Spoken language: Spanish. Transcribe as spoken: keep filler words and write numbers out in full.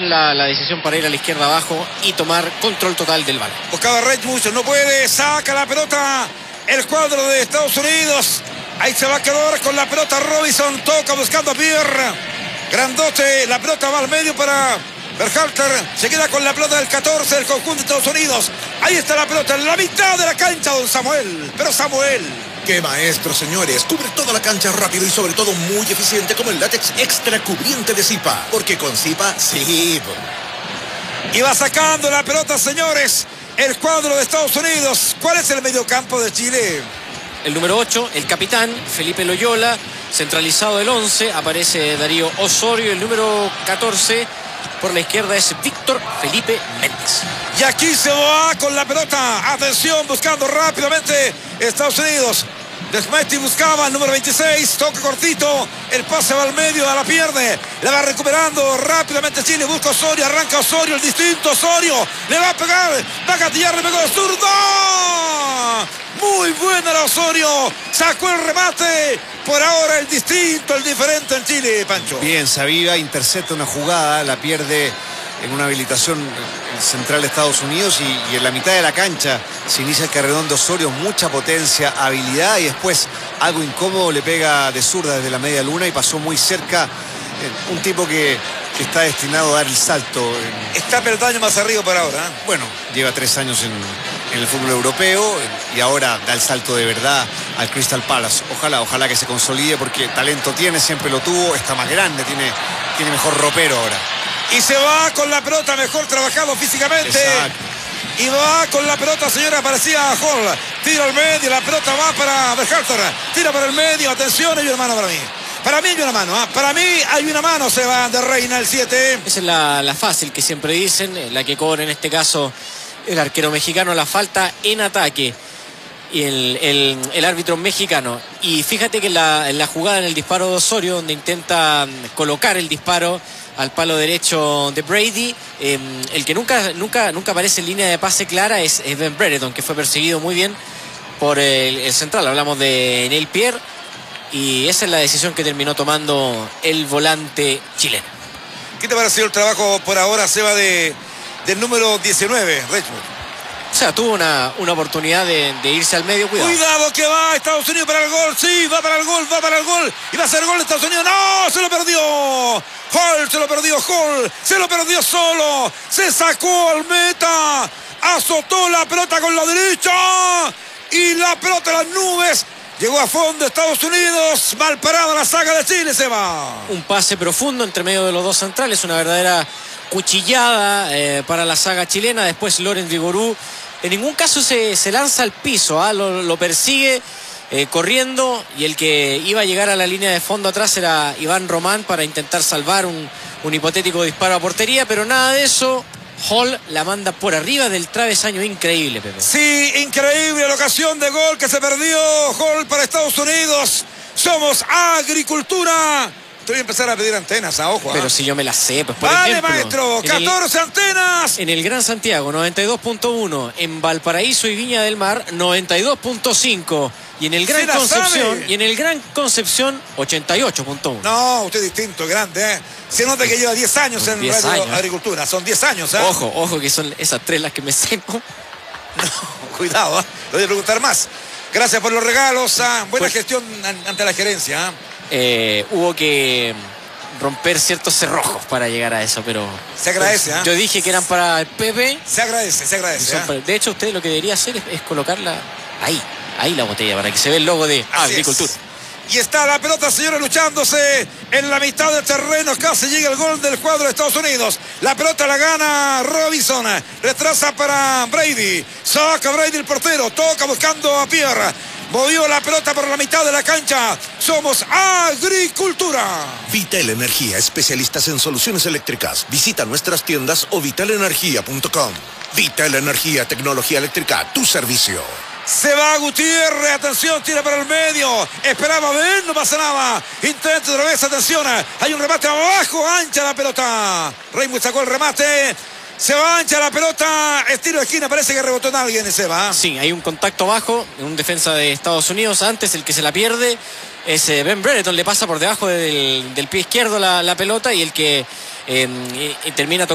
bien la, la decisión para ir a la izquierda abajo y tomar control total del balón. Buscaba Redwood, no puede, saca la pelota el cuadro de Estados Unidos. Ahí se va a quedar con la pelota Robinson, toca buscando a Pierre. Grandote, la pelota va al medio para Berhalter. Se queda con la pelota del catorce del conjunto de Estados Unidos. Ahí está la pelota en la mitad de la cancha, don Samuel. Pero Samuel... ¡Qué maestro, señores! Cubre toda la cancha rápido y sobre todo muy eficiente como el látex extra cubriente de Zipa. Porque con Zipa, sí. Y va sacando la pelota, señores, el cuadro de Estados Unidos. ¿Cuál es el mediocampo de Chile? El número ocho, el capitán, Felipe Loyola. Centralizado el once, aparece Darío Osorio. El número catorce, por la izquierda, es Víctor Felipe Méndez. Y aquí se va con la pelota. Atención, buscando rápidamente Estados Unidos. Desmeti buscaba el número veintiséis, toca cortito, el pase va al medio, la pierde, la va recuperando rápidamente Chile, busca Osorio, arranca Osorio, el distinto Osorio, le va a pegar, va a gatillar, le pegó zurdo. Muy buena la Osorio, sacó el remate, por ahora el distinto, el diferente en Chile, Pancho. Bien, Sabiva intercepta una jugada, la pierde en una habilitación central de Estados Unidos y, y en la mitad de la cancha se inicia el carrerón de Osorio, mucha potencia, habilidad y después algo incómodo, le pega de zurda desde la media luna y pasó muy cerca, eh, un tipo que, que está destinado a dar el salto. Eh, está peldaño más arriba para ahora. ¿eh? Bueno, lleva tres años en, en el fútbol europeo eh, y ahora da el salto de verdad al Crystal Palace. Ojalá, ojalá que se consolide porque talento tiene, siempre lo tuvo, está más grande, tiene, tiene mejor ropero ahora. Y se va con la pelota, mejor trabajado físicamente. Exacto. Y va con la pelota, señora, aparecía Hall. Tira al medio, la pelota va para Berhalter. Tira para el medio, atención, hay una mano para mí. Para mí hay una mano, ¿eh? Para mí hay una mano, se va de Reina el siete. Esa es la, la fácil que siempre dicen, la que cobra en este caso el arquero mexicano, la falta en ataque. Y el, el, el árbitro mexicano. Y fíjate que la, la jugada en el disparo de Osorio, donde intenta colocar el disparo al palo derecho de Brady, eh, el que nunca, nunca, nunca aparece en línea de pase clara es, es Ben Brereton, que fue perseguido muy bien por el, el central. Hablamos de Neil Pierre y esa es la decisión que terminó tomando el volante chileno. ¿Qué te pareció el trabajo por ahora, Seba, de, del número diecinueve, Redwood? O sea, tuvo una, una oportunidad de, de irse al medio. Cuidado. Cuidado que va Estados Unidos para el gol. Sí, va para el gol, va para el gol. Y va a ser gol de Estados Unidos. ¡No! Se lo perdió. Hall, se lo perdió Hall. Se lo perdió solo. Se sacó al meta. Azotó la pelota con la derecha. Y la pelota en las nubes. Llegó a fondo Estados Unidos. Mal parada la saga de Chile, se va. Un pase profundo entre medio de los dos centrales. Una verdadera cuchillada eh, para la saga chilena. Después Laurent Vigorú en ningún caso se, se lanza al piso, ¿eh? lo, lo persigue eh, corriendo, y el que iba a llegar a la línea de fondo atrás era Iván Román para intentar salvar un, un hipotético disparo a portería, pero nada de eso. Hall la manda por arriba del travesaño. Increíble, Pepe. Sí, increíble la ocasión de gol que se perdió Hall para Estados Unidos. Somos Agricultura. Te voy a empezar a pedir antenas, a ojo. Pero ¿eh? si yo me las sé, pues por vale, ejemplo, maestro, catorce en el, antenas. En el Gran Santiago, noventa y dos punto uno. En Valparaíso y Viña del Mar, noventa y dos punto cinco. Y en el Gran Concepción, y en el Gran Concepción, ochenta y ocho punto uno. No, usted es distinto, grande, ¿eh? Se nota que lleva diez años son en diez Radio años. Agricultura. Son diez años, ¿eh? Ojo, ojo, que son esas tres las que me sé, ¿no? No, cuidado, ¿eh? Lo voy a preguntar más. Gracias por los regalos, ¿eh? Buena pues, gestión ante la gerencia, ¿eh? Eh, hubo que romper ciertos cerrojos para llegar a eso, pero se agradece, ¿eh? Yo dije que eran para el Pepe. Se agradece, se agradece, ¿eh? De hecho, usted lo que debería hacer es, es colocarla ahí, ahí la botella, para que se vea el logo de Así Agricultura. Es. Y está la pelota, señores, luchándose en la mitad del terreno. Casi llega el gol del cuadro de Estados Unidos. La pelota la gana Robinson. Retrasa para Brady. Saca Brady el portero. Toca buscando a Pierre. Movió la pelota por la mitad de la cancha. Somos Agricultura. Vital Energía, especialistas en soluciones eléctricas. Visita nuestras tiendas o vital energía punto com. Vital Energía, tecnología eléctrica, tu servicio. Se va Gutiérrez, atención, tira para el medio. Esperaba ver, no pasa nada. Intenta otra vez, atención. Hay un remate abajo, ancha la pelota. Raymond sacó el remate. Se va ancha la pelota, estilo de esquina, parece que rebotó en alguien, se va. Sí, hay un contacto bajo, un defensa de Estados Unidos. Antes el que se la pierde es eh, Ben Brereton, le pasa por debajo del, del pie izquierdo la, la pelota, y el que eh, y termina tocando